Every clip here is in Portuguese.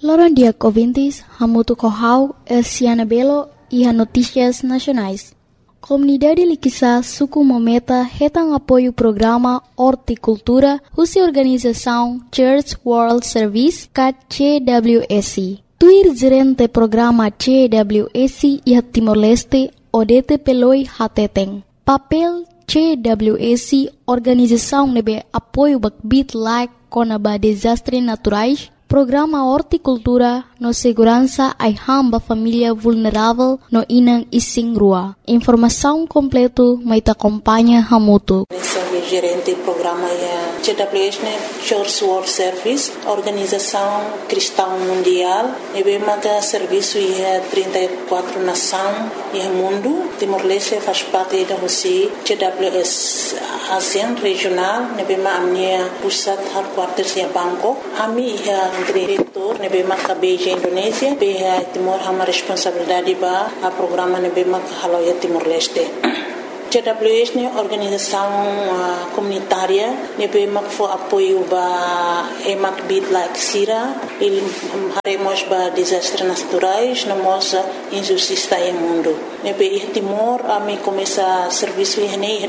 Loran dia ouvintes, hamutu kohau, Elsiana Belo e a Notícias Nacionais. Comunidade Liquiçá suku mometa retang apoio programa Horticultura, husi organização Church World Service, CWSC. Tuir gerente programa CWSC e Timor-Leste, Odete Peloi Hateteng. Papel CWSC, organização nebe apoio bakbit like konaba desastre naturais, programa Horticultura no segurança ai hamba família vulnerável no inang ising rua. Informação completo mai te acompanha hamutu. Gerente do programa CWS, Church World Service, Organização Cristã Mundial, e bem maga serviço e 34 nações e mundo. Timor-Leste faz parte da Rússia, CWS ASEAN regional, e bem maga minha pusat headquarters em Bangkok. Ami diretor, e bem maga Beijing Indonésia, bem Timor hama responsabilidade ba a programa e bem maga haloia Timor-Leste. CWS é uma organização comunitária que for apoio para emak bit like sira, ele haremos para desastres naturais, na nossa injustiça no mundo. Nebe Timor a mim começa serviço em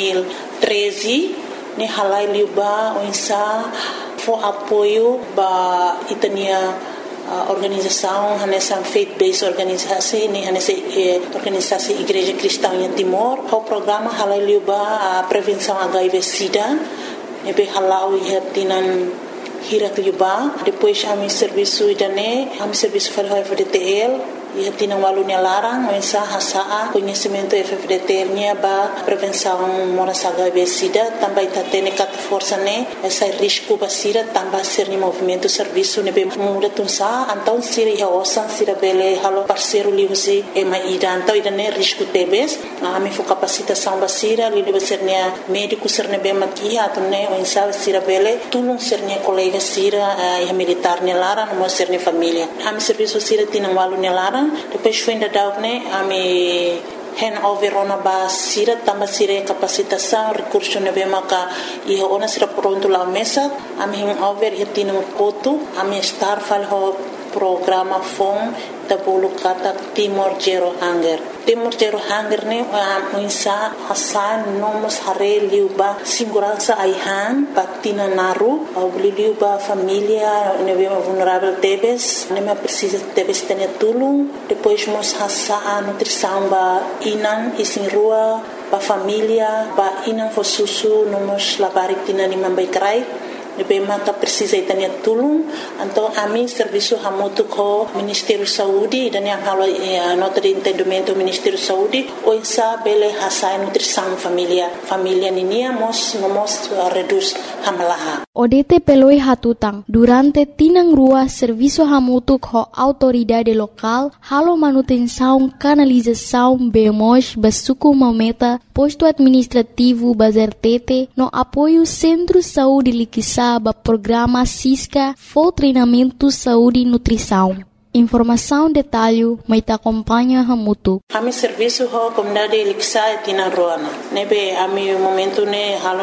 2013, ne halai liuba onsa for apoio para itania organização, nessa faith-based organização, nessa organização Igreja Cristã em Timor, o programa halaliuba a prevenção HIV/SIDA, nebe halau e tinan hirak liuba, depois a mi serviço idane, a mi serviço para o FDTL, e tinan walunya larang, mensa hasaa conhecimento FDTL nya ba prevenção moras HIV/SIDA, também tatene kat força ne, essa risco basira também ser ni movimento serviço nebe muda tunsa, então sira ia osan sira bele halo parceiro liusi e mai ida, então idane risco tebes, a mi fo capacitação basira, li deve ser nia médico ser nebe makia, atune mensa sira bele tulung ser nia colega sira e militar ne larang, mo ser ni família. A mi serviço sira tinan walunya larang, depois foi ainda daune a me handover ona ba sira tamba sira capacitação recurso nebe maka e ona sira pronto lá mesa a me handover e tino koto a me star fal ho programa fom tabulu kata Timor Zero Hunger. Timor Zero Hunger ne muinsa hasan nomos hare liuba segurança aihan patina naru au liuba família nebe vulnerável tebes nebe precisa tebes tenia tulung depois mos hasa nutrição ba inan isin rua ba família ba inan fosusu nomos labarik tina lima baikrai nebe maka precisa itania tulung então a mim serviço hamutu ko Ministério Saúde dan yang halo nota de entendimento Ministério Saúde o insa bele hasa nutrição família ninia mos reduz hamalaha Odete peloi hatutang durante tinang rua serviço hamutu ko autoridade local halo manutenção canalização bemos basuku mometa posto administrativo bazertete no apoio Centro Saúde Liquiçá ba programa Cisca for treinamento saúde e nutrição. Informação detalhe mai te acompanha hamutu. Ami serviço ho comunidade Liquiçá tina roana. Nebe ami momento ne halo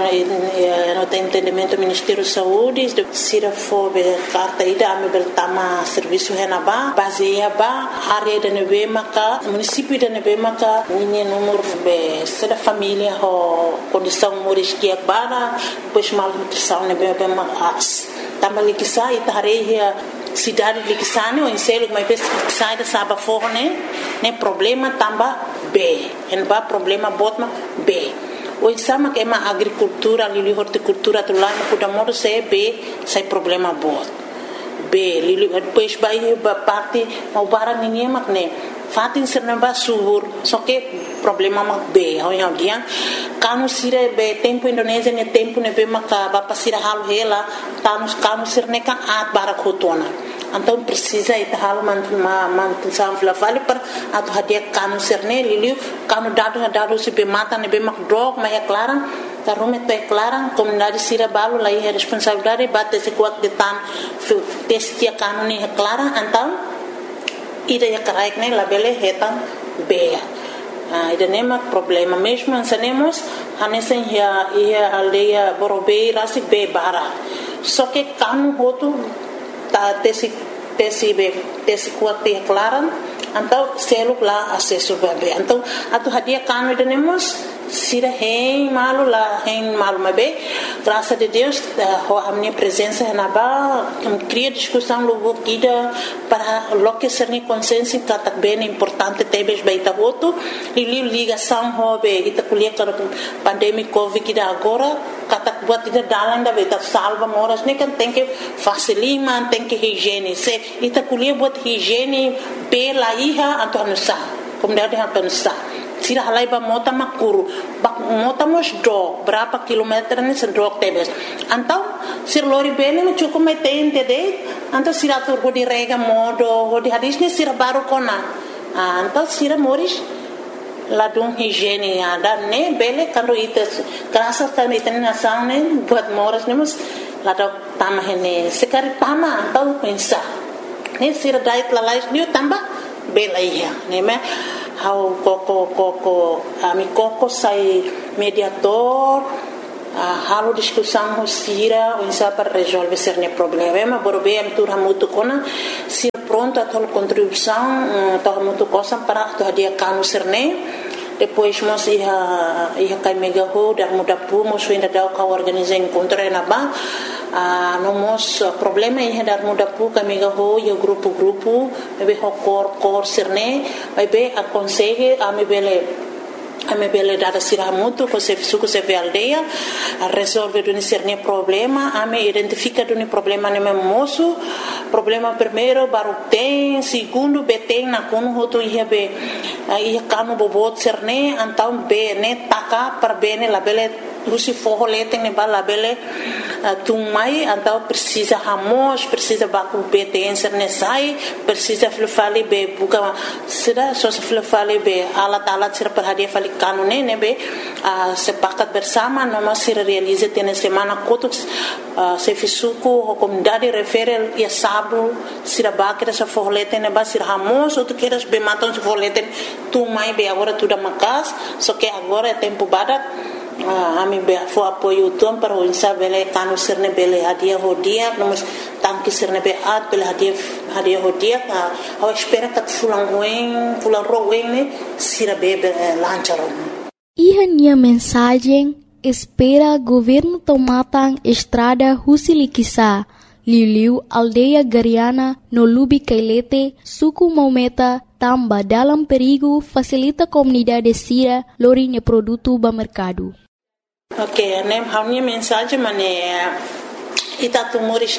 no entendimento Ministério Saúde sira fo be carta ida ami bertama serviço henaba baseia ba área de nebe maka município de nebe maka ninha número be sada família ho condição moriskia bara depois mal nutrição nebe be mas tama Liquiçá itareia cidade Liquiçá ne o inselo mai pes sai da saba forne ne problema tamba B en ba problema botma B o insama que ma agricultura lili horticultura tu lá no kuda modo se B sai problema bot B lili depois vai ba parte mau barang ninha makne fatin serna ba subur só que problema mak B ho yang dia kanu sire be tempo Indonésia ne tempo ne be maka ba pasira halu hela kanu sirne ka at barak hotona então precisa ita hal mantenção vale para atu hadia kanu serne liliu kanu dado se be mata ne be mak drog mas é clara tarume te clara comunidade sira balu lá é responsabilidade bate se kuat de tan testia kanu ni é clara então ida ya karaik ne labele hetan be ida nema problema mesmo ensinemos hanesen ya aldeia borobei rasi be bara só que kanu hotu ta tesi tesi kuat te klaran então seluk lá acesso bebê então atu hadia kanu denemos sira hein malu mabe graças a Deus a minha presença na ba cria discussão logo guida para loque ser ni consciência que tá bem importante tebes baita voto e ligação hobe ita kuliah para pandemia covid que agora kata buat ida dalan da beta salva moras ne kan tem que facilima tem que higiene se ita kuliah buat higiene pela iha atau nusa kemudian atau nusa sira halai ba mota makuru bak mota mos do berapa kilometer ni sedok tebes antau sir lori bene me cukup metente de antau sira tur go di rega modo go di hadis ni sira baru kona antau sira moris ladung higiene ada ne bele kando ites kerasa kan iten nasang ne buat moras ne mus ladok tamah ne sekali tama antau pensa ne sira diet lalais ni tambah bela iya ne me how koko ami koko sai mediator halo discussão sira insa para resolver cerne problema borbe am tur hamutu kona si pronto a tol contribuição to hamutu cosa para to dia kanu cerne depois mos ia kai mega ho dar muda pu mos ainda dau ka organizar encontro na ba no mos problema ia dar muda pu kai mega ho ia grupo bebe ho cor cerne bebe a consegue a me bele dada sira mutu ko se suku se aldeia a resolve do cerne problema a me identifica do problema ne moço problema primeiro baru tem segundo beteng na kono hoto ia kanu bobot cerne antau be ne taka per bene la bele rusi forro leteng ne bala bele tumai antau precisa hamos precisa baku beteng cerne sai precisa flufali be buka sira so flufali be alat sira perhadia fali kanu ne be sepakat bersama noma sira realize tene semana kotuk se fisuku comunidade referel ia sabu sira bakira sa forro leteng ne ba sira hamos outro queiras be matam se forro leteng tumai be agora tudo makas só que agora é tempo badat ami be fo apoio tom para o insabele kanu serne bele hadia hodia nós tanque serne be at bele hadia hodia a espera que fulan roen ne sira bebe lancharon Ihania mensagem espera governo tomatang estrada Husilikisa Liliu aldeia Gariana no Lubi Kailete suku Maumeta tamba dalam perigo facilita comunidade sira lorinha produto ba mercado. Ok, nem a minha mensagem itatu moris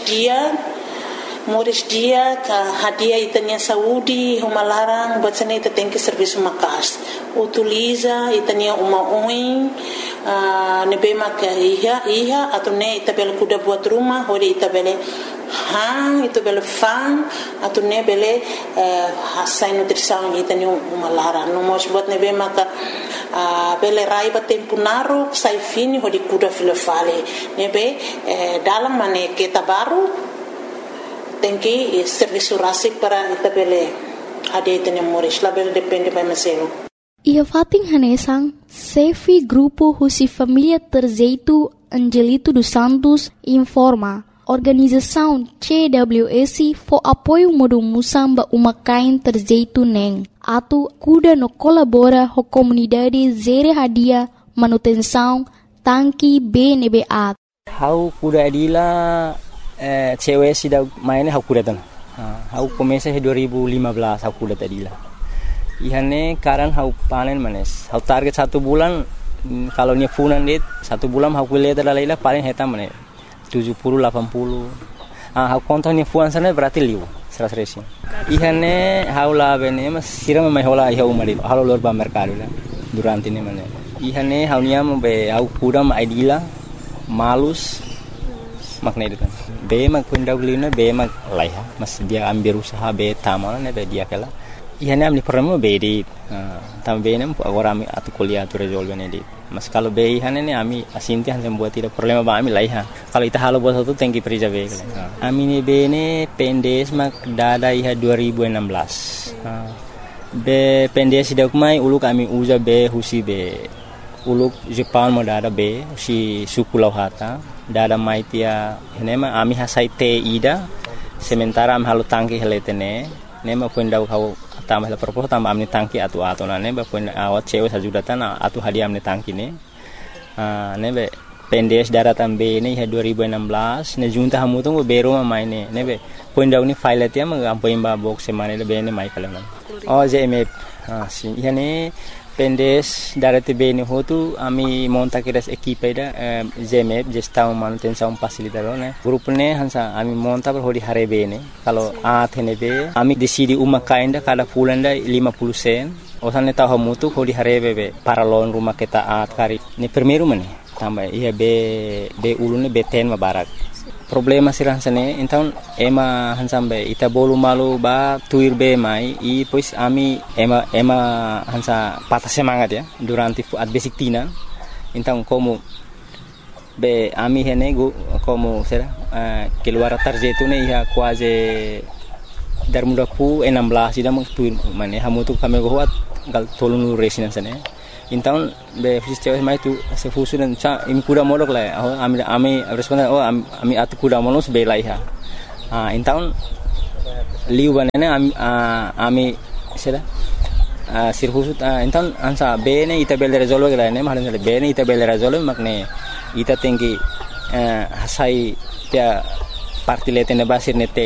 dia ka hadia itania saúde uma larang buat sana ita tem que serviço makas utiliza itania uma oin nebe maka iha atau ne ita bela kuda buat rumah hori ita bela ita bela fan atau ne bela hasai nutrição itania uma larang no mos buat nebe maka bela raiba tempo naru sai fini hori kuda filofale nebe dalam mane kita baru tem que serviço rasi para itabele ade tene moris label depende by maselo ia fating hanesang Sefi grupo Husi Família Terzeito Angelito dos Santos informa organização CWS for apoio modo musamba umakain Terzeito neng atu kuda no colabora ho comunidade zere hadia manutenção tanki BNBA how kuda adila cewek sudah mainnya aku datang. Aku komesa 2015 aku datang tadi lah. Ihane karan aku panen manes. Aku target 1 bulan kalau ni funan dit 1 bulan aku lihat dalam lah paling hitam manes 70 80. Aku kontak ni funan sana berarti liu 100. Ihane aku lah bene mas siram mai hola iha umari. Halo lor ba mercado lah durante ni manes. Ihane aku niam be aku kuram idila malus makna itu kan. Be mag kundaglina be mag laiha mas dia ambil usaha be tamana be dia kala ihane amni problema be di tam be nem agora ami atu kuliah tu resolve ne di mas kalau be ihane ne ami asinti han buat tidak problema ba ami laiha kalau ita halo buat satu tengki perija be ami ne be ne pendes mag dada iha 2016 be pendes dak mai uluk ami uza be husi be uluk Jepang mo dada be si suku lauhata dada maitia henema ami hasai te ida sementara am halu tangki heletene ne ma puenda kau tambah la propos tambah amni tangki atu na ne ba puenda awat cewe sajudatan atu hadiah amni tangki ne ne be pendes daratan be ne 2016 ne junta hamu tu bero ma ne be puenda uni file tia ma am poimba box semane be ne mai kala JMF si yani pendes darate be ne hotu ami monta kiras equipe da JMF gestão manutenção facilitador ne grupo ne hansa ami monta per hodi hare be ne kalau athene be ami decidi uma kainda kada pulanda 50 sen osan tahu hamu tu hodi hare be paralon rumah kita kari ne primeiro mane tambah ia be ulune be ten ma barak problema sirang sene então ema hansambe ita bolu malu ba tuir be mai e pois ami ema hansa patah semangat ya durante at basic tina então como be ami hene como será keluar tarjetu ne ia quase dar muda pu 16 ida mang tuir mane hamu tu kami goat gal tolunu resinan sene então be sistema mai tu se fusunan cha im kuda molok la ami responden ami atu kuda molos be lai ha então liu banana ami sera sirhusut então ansa be ne ita bel resolve la ne mahalan be ne ita bel resolve makne ita tinggi hasai tia partilete ne basir ne